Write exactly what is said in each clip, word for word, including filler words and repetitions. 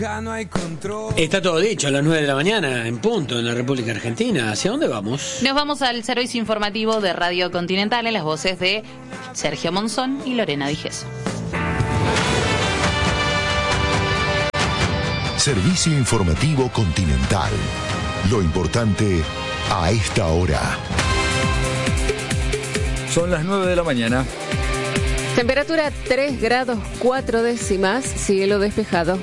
Está todo dicho, a las nueve de la mañana, en punto, en la República Argentina. ¿Hacia dónde vamos? Nos vamos al servicio informativo de Radio Continental en las voces de Sergio Monzón y Lorena Digeso. Servicio informativo Continental. Lo importante a esta hora. Son las nueve de la mañana. Temperatura tres grados cuatro décimas, cielo despejado.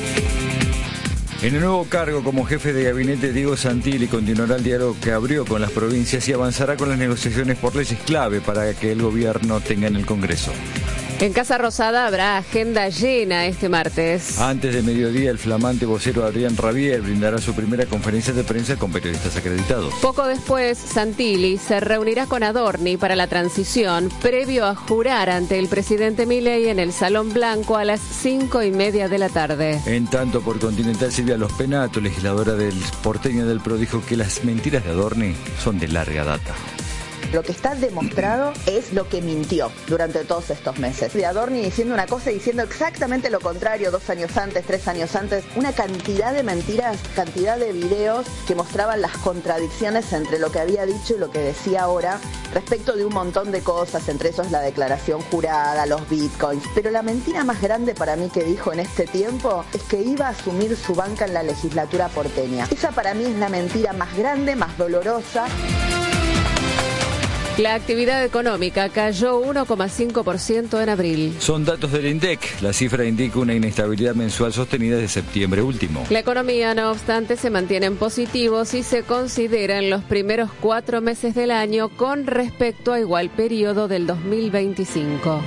En el nuevo cargo como jefe de gabinete, Diego Santilli continuará el diálogo que abrió con las provincias y avanzará con las negociaciones por leyes clave para que el gobierno tenga en el Congreso. En Casa Rosada habrá agenda llena este martes. Antes de mediodía, el flamante vocero Adrián Rabier brindará su primera conferencia de prensa con periodistas acreditados. Poco después, Santilli se reunirá con Adorni para la transición, previo a jurar ante el presidente Milei en el Salón Blanco a las cinco y media de la tarde. En tanto, por Continental, Silvia Los Penato, legisladora del porteño del PRO, dijo que las mentiras de Adorni son de larga data. Lo que está demostrado es lo que mintió durante todos estos meses. De Adorni diciendo una cosa y diciendo exactamente lo contrario dos años antes, tres años antes. Una cantidad de mentiras, cantidad de videos que mostraban las contradicciones entre lo que había dicho y lo que decía ahora respecto de un montón de cosas, entre esos la declaración jurada, los bitcoins. Pero la mentira más grande para mí que dijo en este tiempo es que iba a asumir su banca en la legislatura porteña. Esa para mí es la mentira más grande, más dolorosa. La actividad económica cayó uno coma cinco por ciento en abril. Son datos del INDEC. La cifra indica una inestabilidad mensual sostenida desde septiembre último. La economía, no obstante, se mantiene en positivo si se consideran los primeros cuatro meses del año con respecto a igual periodo del dos mil veinticinco.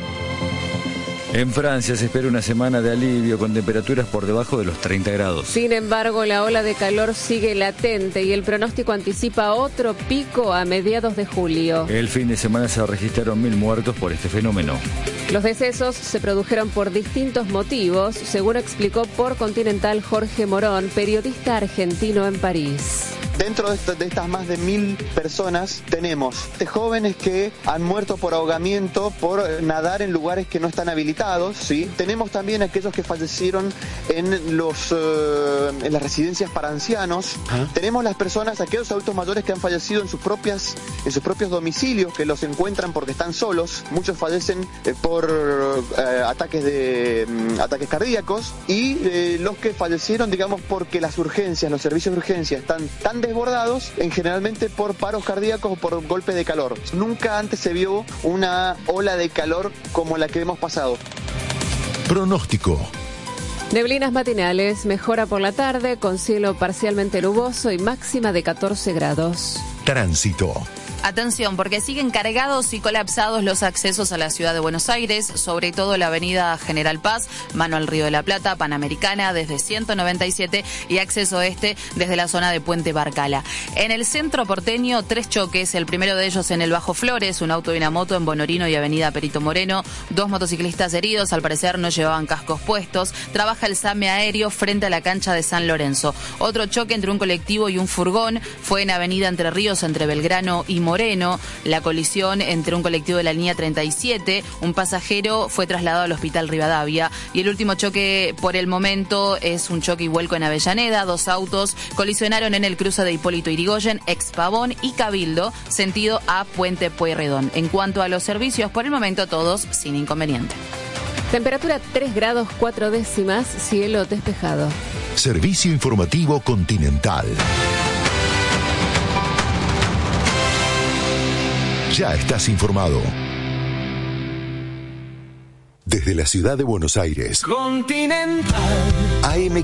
En Francia se espera una semana de alivio con temperaturas por debajo de los treinta grados. Sin embargo, la ola de calor sigue latente y el pronóstico anticipa otro pico a mediados de julio. El fin de semana se registraron mil muertos por este fenómeno. Los decesos se produjeron por distintos motivos, según explicó por Continental Jorge Morón, periodista argentino en París. Dentro de, esto, de estas más de mil personas tenemos jóvenes que han muerto por ahogamiento, por nadar en lugares que no están habilitados, ¿sí? Tenemos también aquellos que fallecieron en, los, uh, en las residencias para ancianos. ¿Ah? Tenemos las personas, aquellos adultos mayores que han fallecido en sus, propias, en sus propios domicilios, que los encuentran porque están solos. Muchos fallecen eh, por eh, ataques, de, um, ataques cardíacos y eh, los que fallecieron, digamos, porque las urgencias, los servicios de urgencia están tan desbordados, en generalmente por paros cardíacos o por golpe de calor. Nunca antes se vio una ola de calor como la que hemos pasado. Pronóstico. Neblinas matinales, mejora por la tarde con cielo parcialmente nuboso y máxima de catorce grados. Tránsito. Atención, porque siguen cargados y colapsados los accesos a la ciudad de Buenos Aires, sobre todo la avenida General Paz, mano al Río de la Plata, Panamericana, desde ciento noventa y siete y acceso este desde la zona de Puente Barcala. En el centro porteño, tres choques, el primero de ellos en el Bajo Flores, un auto y una moto en Bonorino y avenida Perito Moreno, dos motociclistas heridos, al parecer no llevaban cascos puestos, trabaja el SAME aéreo frente a la cancha de San Lorenzo. Otro choque entre un colectivo y un furgón fue en avenida Entre Ríos, entre Belgrano y Moreno, la colisión entre un colectivo de la línea treinta y siete, un pasajero fue trasladado al hospital Rivadavia y el último choque por el momento es un choque y vuelco en Avellaneda, dos autos colisionaron en el cruce de Hipólito Yrigoyen, ex Pavón y Cabildo, sentido a Puente Pueyrredón. En cuanto a los servicios, por el momento todos sin inconveniente. Temperatura tres grados cuatro décimas, cielo despejado. Servicio informativo Continental. Ya estás informado. Desde la ciudad de Buenos Aires. Continental. A M